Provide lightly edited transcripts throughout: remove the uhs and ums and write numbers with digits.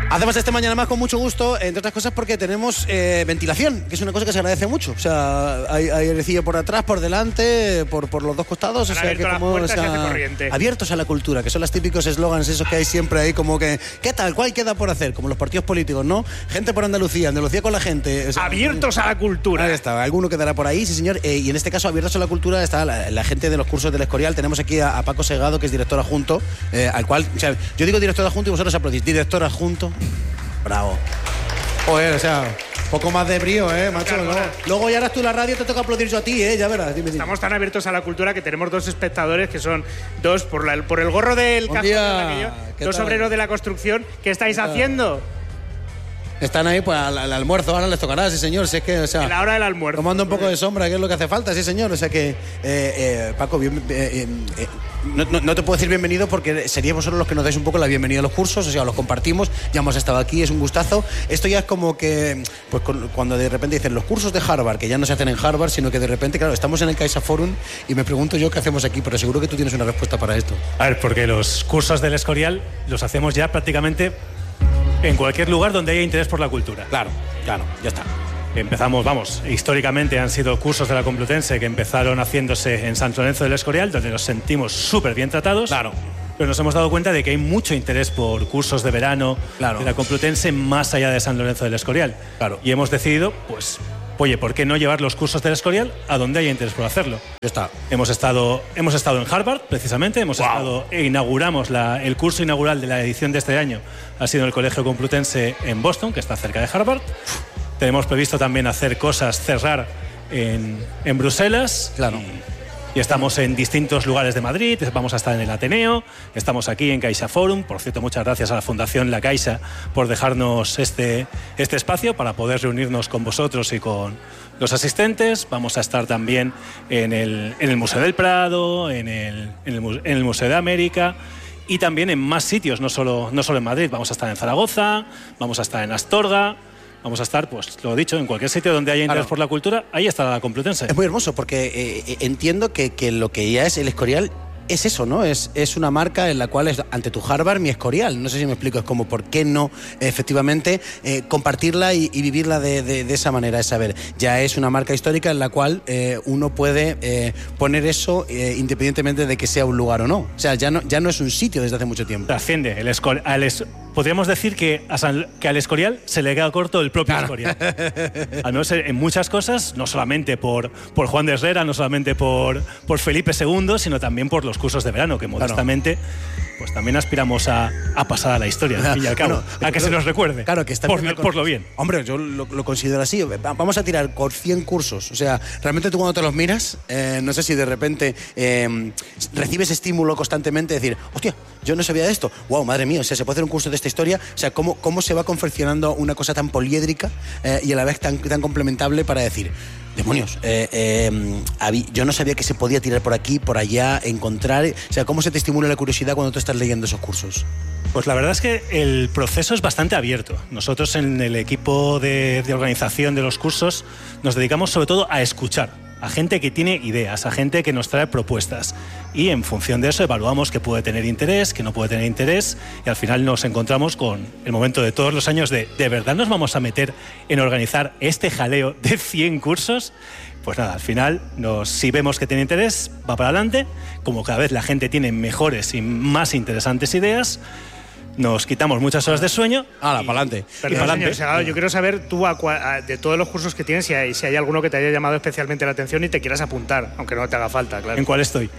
Hacemos este Mañana Más con mucho gusto, entre otras cosas porque tenemos ventilación, que es una cosa que se agradece mucho. O sea, hay airecillo por atrás, por delante, por los dos costados. O sea, que como, abiertos a la cultura, que son los típicos eslogans esos que hay siempre ahí, como que, ¿qué tal? ¿Cuál queda por hacer? Como los partidos políticos, ¿no? Gente por Andalucía, Andalucía con la gente. O sea, abiertos a la cultura. Ahí está, alguno quedará por ahí, sí señor. Y en este caso, abiertos a la cultura, está la gente de los cursos del Escorial. Tenemos aquí a Paco Segado, que es director adjunto, al cual, o sea, yo digo director adjunto y vosotros aplaudís. Director adjunto. Bravo. Joder, o sea, poco más de brío, macho. Luego ya harás tú la radio, te toca aplaudir yo a ti, ya verás. Dime. Estamos tan abiertos a la cultura que tenemos dos espectadores que son dos por el gorro del casco, dos obreros de la construcción. ¿Qué estáis haciendo? Están ahí, pues al almuerzo, ahora les tocará, sí señor. Si es que, o sea, en la hora del almuerzo. Tomando un poco de sombra, que es lo que hace falta, sí señor. O sea que, Paco, no te puedo decir bienvenido porque seríais vosotros los que nos dais un poco la bienvenida a los cursos, o sea, los compartimos, ya hemos estado aquí, es un gustazo. Esto ya es como que, pues cuando de repente dicen los cursos de Harvard, que ya no se hacen en Harvard, sino que de repente, claro, estamos en el CaixaForum y me pregunto yo qué hacemos aquí, pero seguro que tú tienes una respuesta para esto. A ver, porque los cursos del Escorial los hacemos ya prácticamente en cualquier lugar donde haya interés por la cultura. Claro, ya está. Empezamos, históricamente han sido cursos de la Complutense que empezaron haciéndose en San Lorenzo del Escorial, donde nos sentimos súper bien tratados. Claro. Pero nos hemos dado cuenta de que hay mucho interés por cursos de verano de la Complutense más allá de San Lorenzo del Escorial. Claro. Y hemos decidido, pues, oye, ¿por qué no llevar los cursos del Escorial a donde haya interés por hacerlo? Ya está. Hemos estado en Harvard, precisamente. Inauguramos el curso inaugural de la edición de este año. Ha sido en el Colegio Complutense en Boston, que está cerca de Harvard. Tenemos previsto también cerrar en Bruselas. Claro. Y estamos en distintos lugares de Madrid. Vamos a estar en el Ateneo. Estamos aquí en CaixaForum. Por cierto, muchas gracias a la Fundación La Caixa por dejarnos este espacio para poder reunirnos con vosotros y con los asistentes. Vamos a estar también en el Museo del Prado, en el Museo de América y también en más sitios, no solo en Madrid. Vamos a estar en Zaragoza, vamos a estar en Astorga. Vamos a estar, pues lo dicho, en cualquier sitio donde haya interés por la cultura, ahí estará la Complutense. Es muy hermoso porque entiendo que lo que ya es el Escorial es eso, ¿no? Es una marca en la cual es ante tu Harvard mi Escorial. No sé si me explico, es como por qué no efectivamente compartirla y vivirla de esa manera. Es saber, ya es una marca histórica en la cual uno puede poner eso independientemente de que sea un lugar o no. O sea, ya no es un sitio desde hace mucho tiempo. Trasciende. Podríamos decir que al Escorial se le queda corto el propio Escorial. Al menos en muchas cosas, no solamente por Juan de Herrera, no solamente por Felipe II, sino también por los cursos de verano, que modestamente pues también aspiramos a pasar a la historia, al fin y al cabo, a que se nos recuerde, claro, que está por lo bien. Hombre, yo lo considero así. Vamos a tirar por 100 cursos. O sea, realmente tú cuando te los miras, no sé si de repente recibes estímulo constantemente de decir, hostia, yo no sabía de esto. Wow, madre mía, o sea, se puede hacer un curso de esta historia. O sea, cómo se va confeccionando una cosa tan poliédrica y a la vez tan complementable para decir, demonios, yo no sabía que se podía tirar por aquí, por allá, encontrar. O sea, ¿cómo se te estimula la curiosidad cuando tú estás leyendo esos cursos? Pues la verdad es que el proceso es bastante abierto. Nosotros en el equipo de organización de los cursos nos dedicamos sobre todo a escuchar a gente que tiene ideas, a gente que nos trae propuestas y en función de eso evaluamos qué puede tener interés, qué no puede tener interés y al final nos encontramos con el momento de todos los años ¿de verdad nos vamos a meter en organizar este jaleo de 100 cursos? Pues nada, al final, si vemos que tiene interés, va para adelante. Como cada vez la gente tiene mejores y más interesantes ideas, nos quitamos muchas horas de sueño. Para adelante. Señor Segado, yo quiero saber tú, de todos los cursos que tienes, si hay alguno que te haya llamado especialmente la atención y te quieras apuntar, aunque no te haga falta, claro. ¿En cuál estoy?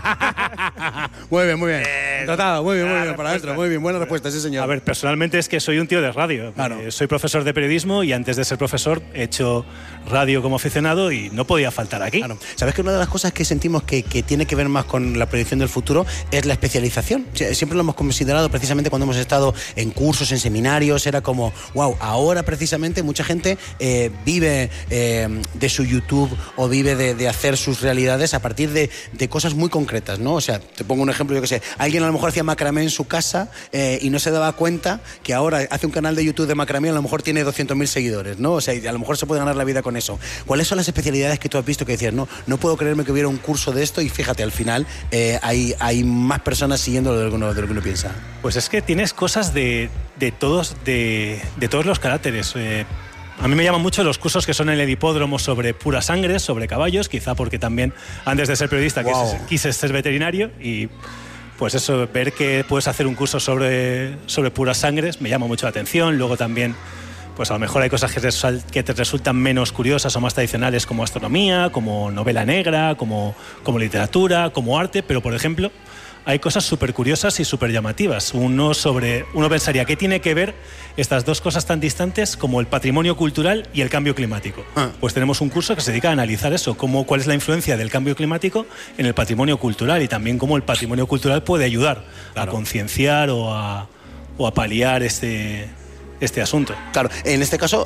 Muy bien. Tratado, muy bien, para adentro, muy bien. Buena respuesta, sí, señor. A ver, personalmente es que soy un tío de radio. Claro. Soy profesor de periodismo y antes de ser profesor he hecho radio como aficionado y no podía faltar aquí. Claro. ¿Sabes que una de las cosas que sentimos que tiene que ver más con la predicción del futuro es la especialización? O sea, siempre lo hemos considerado precisamente cuando hemos estado en cursos, en seminarios, era como, wow, ahora precisamente mucha gente vive de su YouTube o vive de hacer sus realidades a partir de cosas muy concretas, ¿no? O sea, te pongo un ejemplo, yo que sé, alguien a lo mejor hacía macramé en su casa y no se daba cuenta que ahora hace un canal de YouTube de macramé y a lo mejor tiene 200.000 seguidores, ¿no? O sea, a lo mejor se puede ganar la vida con con eso. ¿Cuáles son las especialidades que tú has visto que decías, no puedo creerme que hubiera un curso de esto y fíjate, al final hay más personas siguiendo de lo que uno piensa? Pues es que tienes cosas de todos los caracteres. A mí me llaman mucho los cursos que son en el hipódromo sobre pura sangre, sobre caballos, quizá porque también antes de ser periodista quise ser veterinario y pues eso, ver que puedes hacer un curso sobre puras sangres me llama mucho la atención. Luego también, pues a lo mejor hay cosas que te resultan menos curiosas o más tradicionales, como astronomía, como novela negra, como literatura, como arte, pero por ejemplo hay cosas súper curiosas y súper llamativas. Uno pensaría, ¿qué tiene que ver estas dos cosas tan distantes como el patrimonio cultural y el cambio climático? Pues tenemos un curso que se dedica a analizar eso, cuál es la influencia del cambio climático en el patrimonio cultural y también cómo el patrimonio cultural puede ayudar a concienciar o a paliar este asunto. Claro, en este caso,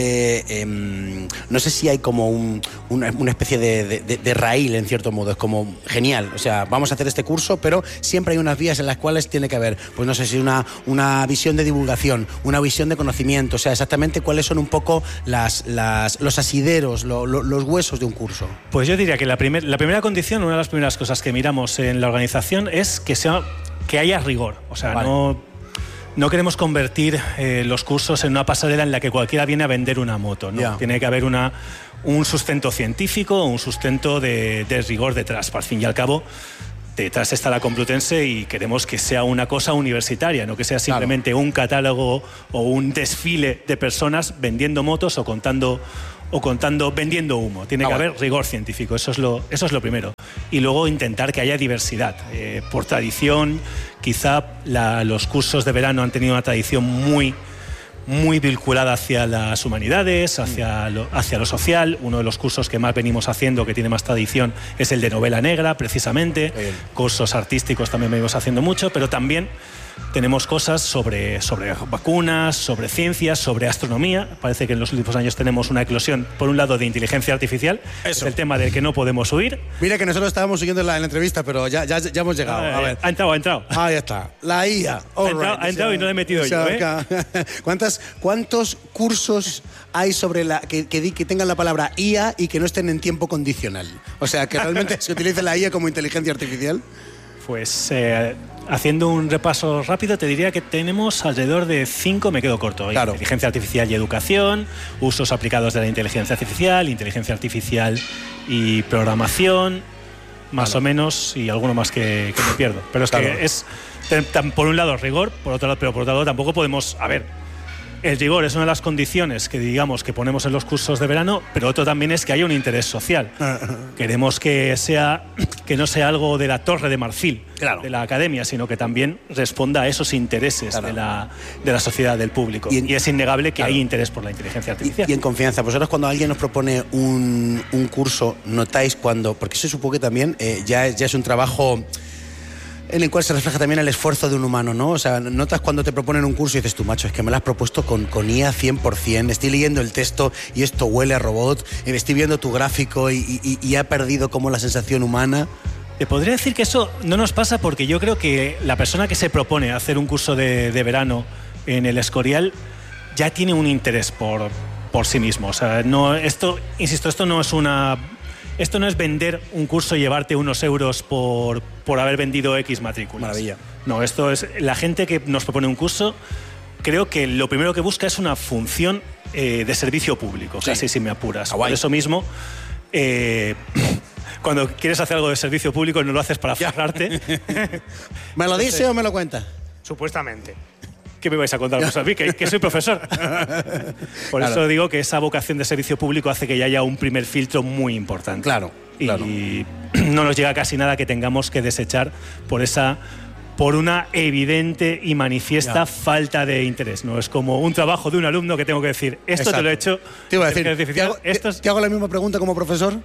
no sé si hay como una especie de raíl, en cierto modo. Es como genial, o sea, vamos a hacer este curso, pero siempre hay unas vías en las cuales tiene que haber, pues no sé si una visión de divulgación, una visión de conocimiento, o sea, exactamente cuáles son un poco los asideros, los huesos de un curso. Pues yo diría que la primera condición, una de las primeras cosas que miramos en la organización es que haya rigor, o sea, vale. No queremos convertir los cursos en una pasarela en la que cualquiera viene a vender una moto, ¿no? Yeah. Tiene que haber un sustento científico, un sustento de rigor detrás. Al fin y al cabo, detrás está la Complutense y queremos que sea una cosa universitaria, no que sea simplemente un catálogo o un desfile de personas vendiendo motos o vendiendo humo. Tiene que haber rigor científico, eso es lo primero. Y luego intentar que haya diversidad. Por tradición, quizá los cursos de verano han tenido una tradición muy, muy vinculada hacia las humanidades, hacia lo social. Uno de los cursos que más venimos haciendo, que tiene más tradición, es el de novela negra, precisamente. Cursos artísticos también venimos haciendo mucho, pero también tenemos cosas sobre vacunas, sobre ciencias, sobre astronomía. Parece que en los últimos años tenemos una eclosión, por un lado, de inteligencia artificial. Es el tema del que no podemos huir. Mira que nosotros estábamos siguiendo en la entrevista, pero ya hemos llegado. A ver. Ha entrado. Ahí está. La IA. Ha entrado y no le he metido yo. ¿Cuántos cursos hay sobre que tengan la palabra IA y que no estén en tiempo condicional? O sea, que realmente se utilice la IA como inteligencia artificial. Pues haciendo un repaso rápido te diría que tenemos alrededor de 5, me quedo corto. Claro. Inteligencia artificial y educación, usos aplicados de la inteligencia artificial y programación, más o menos, y alguno más que me pierdo. Pero es que es, por un lado, rigor, por otro lado tampoco podemos... A ver, el rigor es una de las condiciones que digamos que ponemos en los cursos de verano, pero otro también es que haya un interés social. Queremos que no sea algo de la torre de marfil de la academia, sino que también responda a esos intereses de la sociedad, del público. Y es innegable que hay interés por la inteligencia artificial. Y en confianza, vosotros cuando alguien nos propone un curso, notáis porque se supone que también ya es un trabajo en el cual se refleja también el esfuerzo de un humano, ¿no? O sea, notas cuando te proponen un curso y dices tú, macho, es que me lo has propuesto con IA 100%, estoy leyendo el texto y esto huele a robot, estoy viendo tu gráfico y ha perdido como la sensación humana. Te podría decir que eso no nos pasa porque yo creo que la persona que se propone hacer un curso de verano en el Escorial ya tiene un interés por sí mismo. O sea, esto no es vender un curso y llevarte unos euros por haber vendido X matrículas. Maravilla. No, esto es la gente que nos propone un curso. Creo que lo primero que busca es una función de servicio público, casi si me apuras. Por eso mismo, cuando quieres hacer algo de servicio público no lo haces para forrarte. ¿Me lo dice o me lo cuenta? Supuestamente. ¿Qué me vais a contar vos a mí? Que soy profesor. Por eso digo que esa vocación de servicio público hace que ya haya un primer filtro muy importante. Claro. Y no nos llega casi nada que tengamos que desechar por una evidente y manifiesta falta de interés. No es como un trabajo de un alumno que tengo que decir, esto te lo he hecho. Te iba a decir, ¿te hago la misma pregunta como profesor?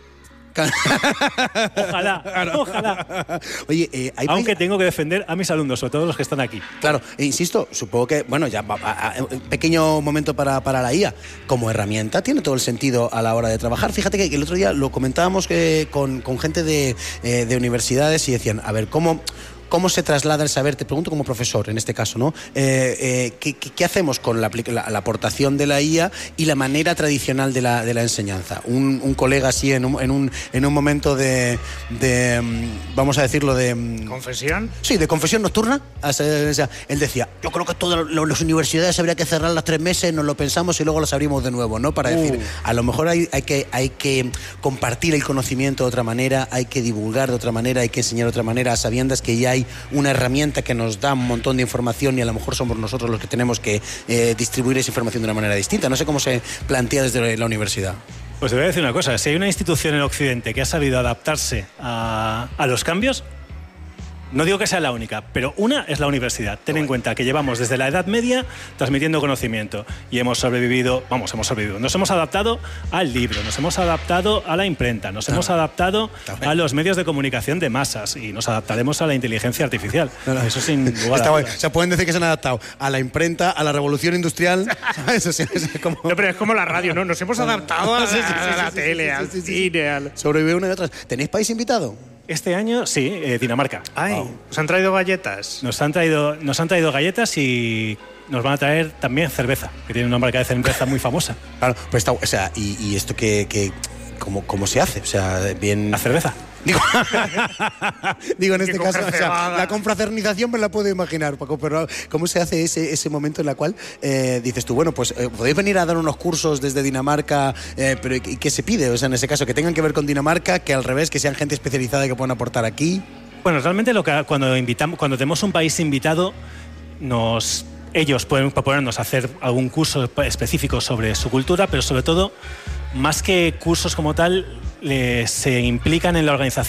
Ojalá. Oye, aunque tengo que defender a mis alumnos, sobre todo los que están aquí. Claro, insisto, supongo que, bueno, ya un pequeño momento para la IA. Como herramienta tiene todo el sentido a la hora de trabajar. Fíjate que el otro día lo comentábamos con gente de universidades y decían, a ver, ¿cómo ¿cómo se traslada el saber? Te pregunto como profesor, en este caso, ¿no? ¿Qué hacemos con la aportación de la IA y la manera tradicional de la enseñanza? Un colega así en un momento de vamos a decirlo, de... ¿Confesión? Sí, de confesión nocturna. O sea, él decía, yo creo que todas las universidades habría que cerrarlas 3 meses, nos lo pensamos y luego las abrimos de nuevo, ¿no? Para decir, a lo mejor hay que compartir el conocimiento de otra manera, hay que divulgar de otra manera, hay que enseñar de otra manera, a sabiendas que ya hay una herramienta que nos da un montón de información y a lo mejor somos nosotros los que tenemos que distribuir esa información de una manera distinta. No sé cómo se plantea desde la universidad. Pues te voy a decir una cosa, si hay una institución en Occidente que ha sabido adaptarse a los cambios, no digo que sea la única, pero una es la universidad. Ten en cuenta que llevamos desde la Edad Media transmitiendo conocimiento y hemos sobrevivido, nos hemos adaptado al libro, nos hemos adaptado a la imprenta, nos hemos adaptado a los medios de comunicación de masas y nos adaptaremos a la inteligencia artificial. Eso sin lugar a dudas. O sea, pueden decir que se han adaptado a la imprenta, a la revolución industrial, ¿sabes? O sea, como... No, pero es como la radio, ¿no? Nos hemos adaptado a la tele, al cine. Sobrevive una y otra. ¿Tenéis país invitado? Este año, sí, Dinamarca. Ay, wow. ¿Os han traído galletas? Nos han traído galletas y nos van a traer también cerveza, que tiene una marca de cerveza muy famosa. Claro, pues está, o sea, y esto ¿cómo se hace? O sea, bien... La cerveza. Digo en este caso, o sea, la confraternización me la puedo imaginar, Paco, pero ¿cómo se hace ese momento en el cual dices tú, bueno, pues podéis venir a dar unos cursos desde Dinamarca, pero ¿y qué se pide? O sea, en ese caso, que tengan que ver con Dinamarca, que al revés, que sean gente especializada y que puedan aportar aquí. Bueno, realmente cuando tenemos un país invitado, ellos pueden proponernos hacer algún curso específico sobre su cultura, pero sobre todo, más que cursos como tal, se implican en la organización